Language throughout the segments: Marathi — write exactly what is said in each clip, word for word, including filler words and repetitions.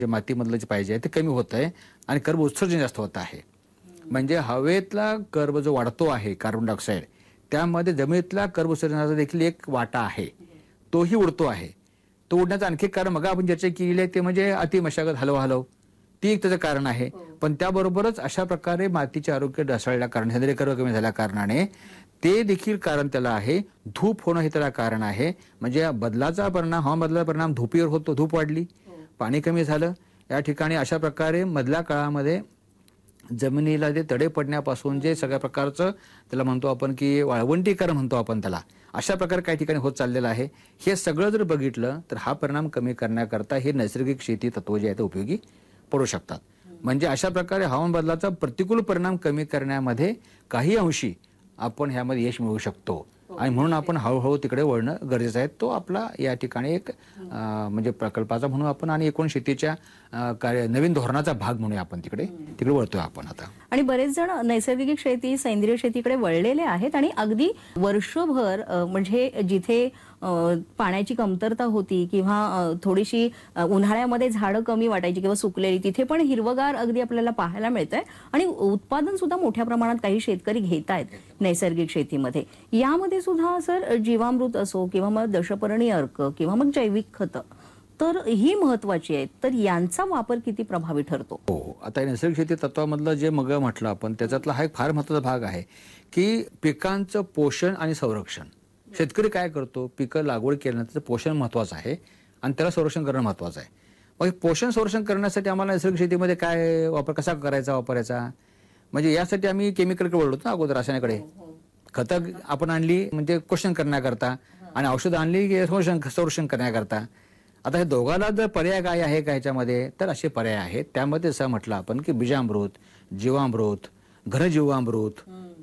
जे मातीमधलं जे पाहिजे ते कमी होत आहे आणि कर्ब उत्सर्जन जास्त होत आहे. म्हणजे हवेतला कर्ब जो वाढतो आहे कार्बन डायऑक्साईड, त्यामध्ये जमिनीतला कर्ब उत्सर्जनाचा देखील एक वाटा आहे, तोही उडतो आहे. तो उडण्याचं आणखी कारण मग आपण चर्चा केलेली आहे ते म्हणजे अतिमशागत हलव हलव ती एक त्याचं कारण आहे. पण त्याबरोबरच अशा प्रकारे मातीचे आरोग्य ढासळल्या कारणाने सेंद्रिय कर्ब कमी झाल्या कारणाने ते देखील कारण त्याला आहे. धूप होणं हे त्याला कारण आहे. म्हणजे बदलाचा परिणाम हवामान बदलाचा परिणाम धुपीवर होतो. धूप वाढली, पाणी कमी झालं. या ठिकाणी अशा प्रकारे मधल्या काळामध्ये जमिनीला जे तडे पडण्यापासून जे सगळ्या प्रकारचं त्याला म्हणतो आपण की वाळवंटीकरण म्हणतो आपण त्याला, अशा प्रकारे काही ठिकाणी होत चाललेलं आहे. हे सगळं जर बघितलं तर हा परिणाम कमी करण्याकरता हे नैसर्गिक शेती तत्व जे आहे ते उपयोगी पडू शकतात. म्हणजे अशा प्रकारे हवामान बदलाचा प्रतिकूल परिणाम कमी करण्यामध्ये काही अंशी आपण ह्यामध्ये यश मिळवू शकतो आणि म्हणून आपण हळूहळू तिकडे वळणं गरजेचं आहे. तो आपला या ठिकाणी एक म्हणजे प्रकल्पाचा म्हणून आपण आणि एकूण शेतीच्या कार्य नवीन धोरणाचा भाग म्हणून आपण तिकडे तिकडे वळतोय आपण आता. आणि बरेच जण नैसर्गिक शेती सेंद्रिय शेतीकडे वळलेले आहेत आणि अगदी वर्षभर म्हणजे जिथे पाण्याची कमतरता होती किंवा थोडीशी उन्हाळ्यामध्ये झाडं कमी वाटायची किंवा सुकलेली, तिथे पण हिरवगार अगदी आपल्याला पाहायला मिळतंय आणि उत्पादन सुद्धा मोठ्या प्रमाणात काही शेतकरी घेत आहेत नैसर्गिक शेतीमध्ये. यामध्ये सुद्धा सर जीवामृत असो किंवा मग दशपर्णी अर्क किंवा मग जैविक खत तर ही महत्वाची आहेत, तर यांचा वापर किती प्रभावी ठरतो? हो, आता नैसर्गिक शेती तत्वामधलं जे मग म्हटलं आपण त्याच्यातला हा एक फार महत्वाचा भाग आहे की पिकांचं पोषण आणि संरक्षण. शेतकरी काय करतो, पिकं लागवड केल्यानंतर पोषण महत्वाचं आहे आणि त्याला संरक्षण करणं महत्वाचं आहे. मग पोषण संरक्षण करण्यासाठी आम्हाला नैसर्गिक शेतीमध्ये काय वापर कसा करायचा वापरायचा, म्हणजे यासाठी आम्ही केमिकलकडे वळलो ना अगोदर, रासायनिकडे. खतं आपण आणली म्हणजे पोषण करण्याकरता आणि औषधं आणली की संरक्षण करण्याकरता. आता हे दोघांना जर पर्याय काय आहे का ह्याच्यामध्ये, तर असे पर्याय आहेत. त्यामध्ये असं म्हटलं आपण की बीजामृत, जीवामृत, घनजीवामृत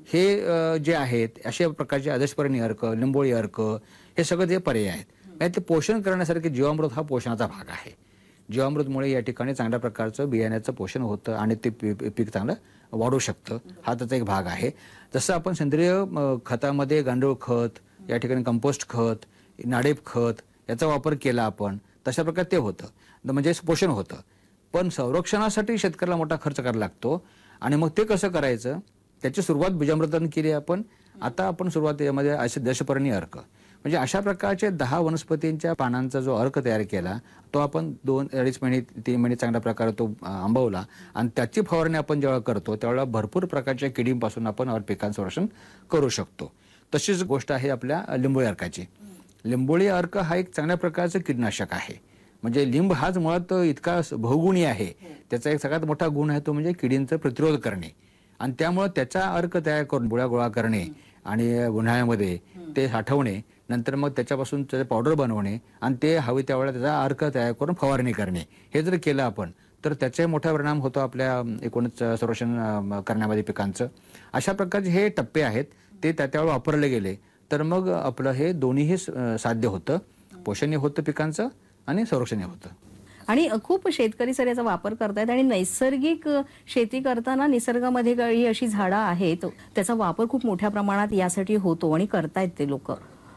हे जे आहेत अशा प्रकारचे आदर्शपर्णी अर्क, लिंबोळी अर्क हे सगळं जे पर्याय आहेत. ते पोषण करण्यासारखे जीवामृत हा पोषणाचा भाग आहे. जीवामृतमुळे या ठिकाणी चांगल्या प्रकारचं बियाण्याचं पोषण होतं आणि ते पीक चांगलं वाढू शकतं. हा त्याचा एक भाग आहे. जसं आपण सेंद्रिय खतामध्ये गांडूळ खत, या ठिकाणी कंपोस्ट खत, नाडेप खत याचा वापर केला आपण, तशा प्रकारे ते होतं म्हणजे पोषण होतं. पण संरक्षणासाठी शेतकऱ्याला मोठा खर्च करायला लागतो आणि मग ते कसं करायचं, त्याची सुरुवात बीजामृताने केली आपण. आता आपण सुरुवात यामध्ये असे दशपर्णी अर्क म्हणजे अशा प्रकारचे दहा वनस्पतींच्या पानांचा जो अर्क तयार केला तो आपण दोन अडीच महिने तीन महिने चांगल्या प्रकारे तो आंबवला आणि त्याची फवारणी आपण जेव्हा करतो त्यावेळेला भरपूर प्रकारच्या किडींपासून आपण पिकांचं संरक्षण करू शकतो. तशीच गोष्ट आहे आपल्या लिंबोळी अर्काची. लिंबोळी अर्क हा एक चांगल्या प्रकारचं कीटनाशक आहे. म्हणजे लिंब हाच मुळात इतका बहुगुणी आहे, त्याचा एक सगळ्यात मोठा गुण आहे तो म्हणजे किडींचा प्रतिरोध करणे आणि त्यामुळे त्याचा अर्क तयार करून बुळ्या गोळा करणे आणि उन्हाळ्यामध्ये ते साठवणे, नंतर मग त्याच्यापासून त्याचे पावडर बनवणे आणि ते हवे त्यावेळेला त्याचा अर्क तयार करून फवारणी करणे, हे जर केलं आपण तर त्याचे मोठा परिणाम होतो आपल्या एकूणच संरक्षण करण्यामध्ये पिकांचं. अशा प्रकारचे हे टप्पे आहेत, ते त्या त्यावेळेला वापरले गेले तर मग आपलं हे दोन्हीही साध्य होतं, पोषणही होतं पिकांचं आणि संरक्षणही होतं. आणि खूप शेतकरी सर याचा वापर करतायत आणि नैसर्गिक शेती करताना निसर्गामध्ये काही अशी झाडं आहेत त्याचा वापर खूप मोठ्या प्रमाणात यासाठी होतो आणि करतायत ते लोक.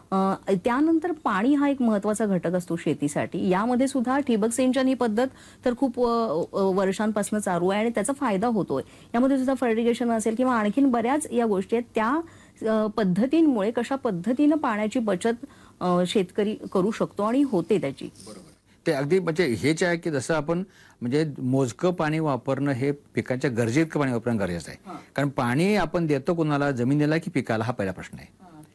त्यानंतर पाणी हा एक महत्वाचा घटक असतो शेतीसाठी. यामध्ये सुद्धा ठिबक सिंचन ही पद्धत तर खूप वर्षांपासून चालू आहे आणि त्याचा फायदा होतोय. यामध्ये सुद्धा फर्टिगेशन असेल किंवा आणखीन बऱ्याच या गोष्टी आहेत. त्या पद्धतींमुळे कशा पद्धतीनं पाण्याची बचत शेतकरी करू शकतो आणि होते त्याची. ते अगदी म्हणजे हेच आहे की जसं आपण म्हणजे मोजकं पाणी वापरणं हे पिकांच्या गरजेइतकं पाणी वापरणं गरजेचं आहे. कारण पाणी आपण देतो कोणाला, जमिनीला की पिकाला, हा पहिला प्रश्न आहे.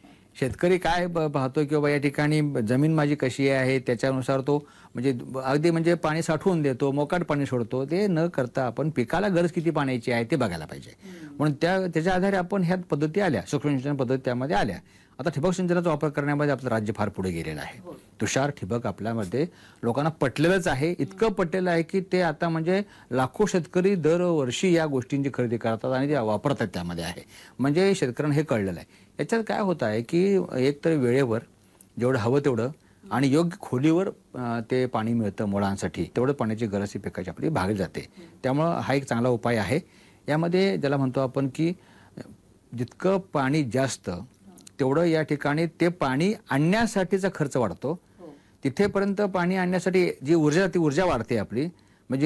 शेतकरी काय पाहतो की बाबा या ठिकाणी जमीन माझी कशी आहे त्याच्यानुसार तो म्हणजे अगदी म्हणजे पाणी साठवून देतो, मोकाट पाणी सोडतो. ते न करता आपण पिकाला गरज किती पाण्याची आहे ते बघायला पाहिजे. म्हणून त्या त्याच्या आधारे आपण ह्या पद्धती आल्या, सूक्ष्म सिंचन पद्धती त्यामध्ये आल्या. आता ठिबक सिंचनाचा वापर करण्यामध्ये आपलं राज्य फार पुढे गेलेलं आहे. तुषार ठिबक आपल्यामध्ये लोकांना पटलेलंच आहे, इतकं पटलेलं आहे की ते आता म्हणजे लाखो शेतकरी दरवर्षी या गोष्टींची खरेदी करतात आणि ते वापरतात त्यामध्ये आहे. म्हणजे शेतकऱ्यांना हे कळलेलं आहे. याच्यात काय होत आहे की एकतर वेळेवर जेवढं हवं तेवढं आणि योग्य खोलीवर ते पाणी मिळतं मुळांसाठी, तेवढं पाण्याची गरज ही पिकाची आपली भागली जाते. त्यामुळं हा एक चांगला उपाय आहे. यामध्ये ज्याला म्हणतो आपण की जितकं पाणी जास्त तेवढं या ठिकाणी ते पाणी आणण्यासाठीचा खर्च वाढतो. तिथेपर्यंत पाणी आणण्यासाठी जी ऊर्जा ती ऊर्जा वाढते आपली.